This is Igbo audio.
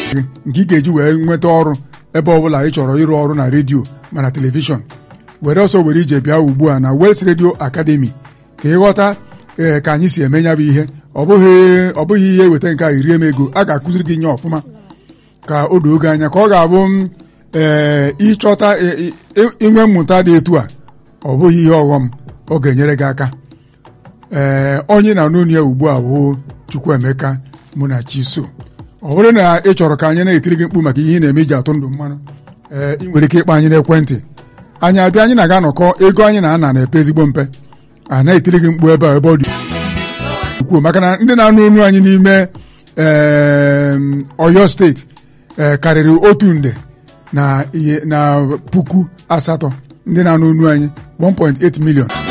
nke ị ga-eji wee nweta ọrụ ebe ọbụla ị chọrọ ịrụ ọrụ na redio ma na telivishọn. Were ọsọ were ije bịa ugbu a na Wales Radio Academy ka ịghọta ka anyị si eme ya bụ ihe. Ọ bụghị ihe weta nke a irie m ego, a ga-akụziri gị nye ọfụma ka o doo oge anya ka ọ ga-abụ ịchọta inwe mmụta dị etu a, ọ bụghị ihe ọghọm, ọ ga-enyere gị aka. Onye na n'onu ya ugbu a bụ Chukwuemeka Munachiso. Ọ bụrụ na ị chọrọ ka anyị na-etiri gị mkpu maka ihe ị na-eme iji atụ ndụ mmanụ, ị nwere ike ịkpọ anyị n'ekwentị anyị abịa, anyị na-aga nọkọ ego anyị na-ana na-epe ezigbo mpe, a na-etiri gị mkpu ebe ọ dị ukwuu, maka na ndị na-anụ onu anyị n'ime Ọyọ steeti karịrị 1.8 million ndị na-anụ onu anyị 1.8 million.